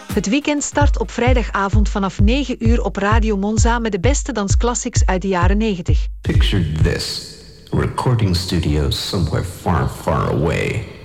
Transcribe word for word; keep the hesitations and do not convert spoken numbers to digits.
Het weekend start op vrijdagavond vanaf negen uur op Radio Monza met de beste dansclassics uit de jaren negentig. Picture this. A recording studio somewhere far, far away.